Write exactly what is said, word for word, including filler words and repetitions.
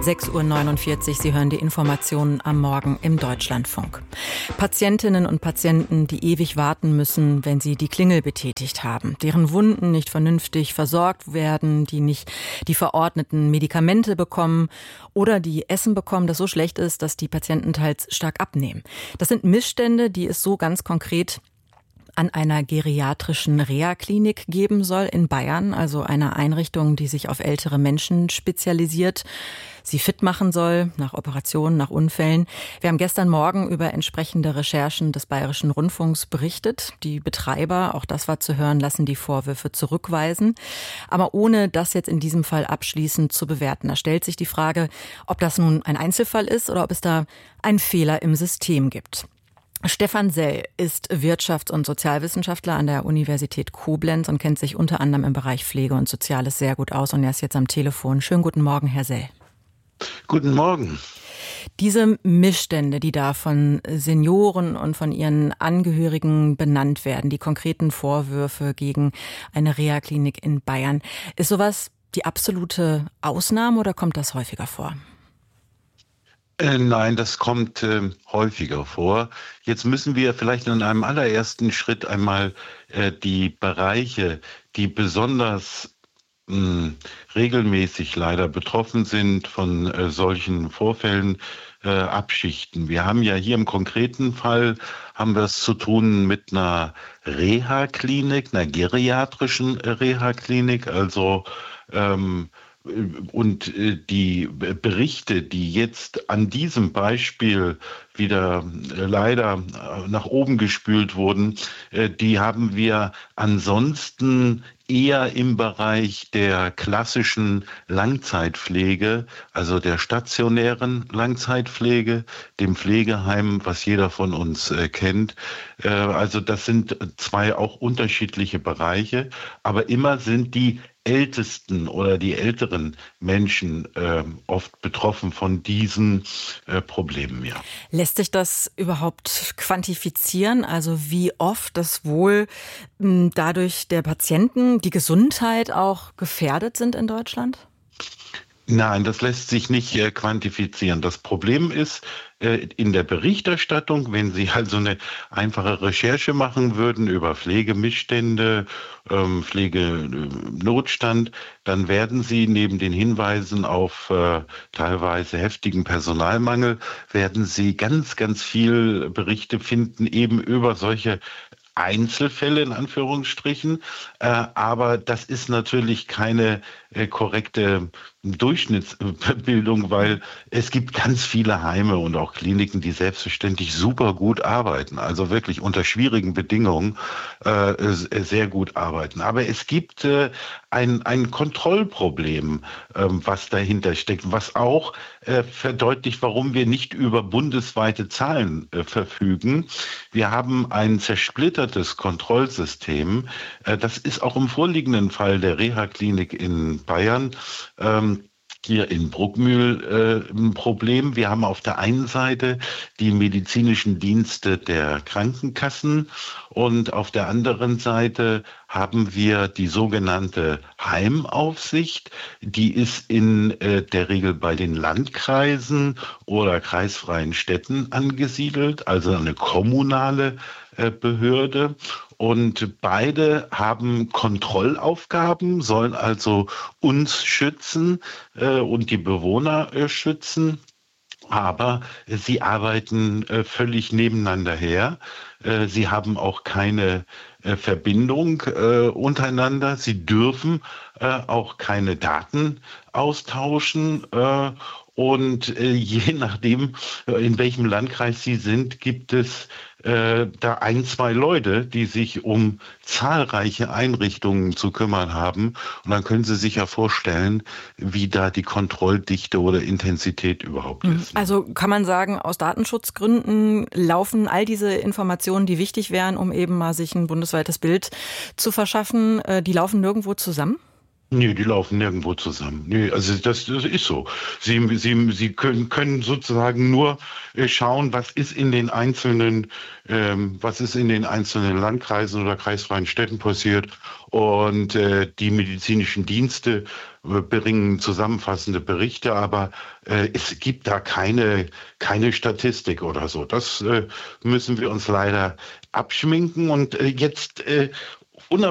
sechs Uhr neunundvierzig, Sie hören die Informationen am Morgen im Deutschlandfunk. Patientinnen und Patienten, die ewig warten müssen, wenn sie die Klingel betätigt haben, deren Wunden nicht vernünftig versorgt werden, die nicht die verordneten Medikamente bekommen oder die Essen bekommen, das so schlecht ist, dass die Patienten teils stark abnehmen. Das sind Missstände, die es so ganz konkret an einer geriatrischen Reha-Klinik geben soll in Bayern, also einer Einrichtung, die sich auf ältere Menschen spezialisiert, sie fit machen soll, nach Operationen, nach Unfällen. Wir haben gestern Morgen über entsprechende Recherchen des Bayerischen Rundfunks berichtet. Die Betreiber, auch das war zu hören, lassen die Vorwürfe zurückweisen. Aber ohne das jetzt in diesem Fall abschließend zu bewerten. Da stellt sich die Frage, ob das nun ein Einzelfall ist oder ob es da einen Fehler im System gibt. Stefan Sell ist Wirtschafts- und Sozialwissenschaftler an der Universität Koblenz und kennt sich unter anderem im Bereich Pflege und Soziales sehr gut aus. Und er ist jetzt am Telefon. Schönen guten Morgen, Herr Sell. Guten Morgen. Diese Missstände, die da von Senioren und von ihren Angehörigen benannt werden, die konkreten Vorwürfe gegen eine Reha-Klinik in Bayern, ist sowas die absolute Ausnahme oder kommt das häufiger vor? Äh, nein, das kommt äh, häufiger vor. Jetzt müssen wir vielleicht in einem allerersten Schritt einmal äh, die Bereiche, die besonders mh, regelmäßig leider betroffen sind von äh, solchen Vorfällen, äh, abschichten. Wir haben ja hier im konkreten Fall, haben wir es zu tun mit einer Reha-Klinik, einer geriatrischen äh, Reha-Klinik, also ähm, und die Berichte, die jetzt an diesem Beispiel wieder leider nach oben gespült wurden, die haben wir ansonsten eher im Bereich der klassischen Langzeitpflege, also der stationären Langzeitpflege, dem Pflegeheim, was jeder von uns äh, kennt. Äh, also das sind zwei auch unterschiedliche Bereiche, aber immer sind die Ältesten oder die älteren Menschen äh, oft betroffen von diesen äh, Problemen, ja. Lässt sich das überhaupt quantifizieren? Also wie oft das wohl mh, dadurch der Patienten, die Gesundheit auch gefährdet sind in Deutschland? Nein, das lässt sich nicht äh, quantifizieren. Das Problem ist, äh, in der Berichterstattung, wenn Sie also eine einfache Recherche machen würden über Pflegemissstände, ähm, Pflegenotstand, dann werden Sie neben den Hinweisen auf äh, teilweise heftigen Personalmangel, werden Sie ganz, ganz viel Berichte finden, eben über solche Einzelfälle in Anführungsstrichen, äh, aber das ist natürlich keine äh, korrekte Durchschnittsbildung, weil es gibt ganz viele Heime und auch Kliniken, die selbstverständlich super gut arbeiten, also wirklich unter schwierigen Bedingungen äh, sehr gut arbeiten. Aber es gibt äh, ein, ein Kontrollproblem, äh, was dahinter steckt, was auch äh, verdeutlicht, warum wir nicht über bundesweite Zahlen äh, verfügen. Wir haben ein zersplittertes Kontrollsystem. Äh, das ist auch im vorliegenden Fall der Reha-Klinik in Bayern ähm, hier in Bruckmühl äh, ein Problem. Wir haben auf der einen Seite die medizinischen Dienste der Krankenkassen und auf der anderen Seite haben wir die sogenannte Heimaufsicht. Die ist in äh, der Regel bei den Landkreisen oder kreisfreien Städten angesiedelt, also eine kommunale äh, Behörde. Und beide haben Kontrollaufgaben, sollen also uns schützen äh, und die Bewohner äh, schützen. Aber äh, sie arbeiten äh, völlig nebeneinander her. Äh, sie haben auch keine äh, Verbindung äh, untereinander. Sie dürfen äh, auch keine Daten austauschen. Äh, und äh, je nachdem, äh, in welchem Landkreis Sie sind, gibt es äh, da ein, zwei Leute, die sich um zahlreiche Einrichtungen zu kümmern haben. Und dann können Sie sich ja vorstellen, wie da die Kontrolldichte oder Intensität überhaupt ist. Also kann man sagen, aus Datenschutzgründen laufen all diese Informationen, die wichtig wären, um eben mal sich ein bundesweites Bild zu verschaffen, äh, die laufen nirgendwo zusammen? Nee, die laufen nirgendwo zusammen. Nee, also das, das ist so. Sie, Sie, Sie können, können sozusagen nur äh, schauen, was ist in den einzelnen, ähm, was ist in den einzelnen Landkreisen oder kreisfreien Städten passiert. Und äh, die medizinischen Dienste bringen zusammenfassende Berichte, aber äh, es gibt da keine, keine Statistik oder so. Das äh, müssen wir uns leider abschminken. Und äh, jetzt äh, unabhängig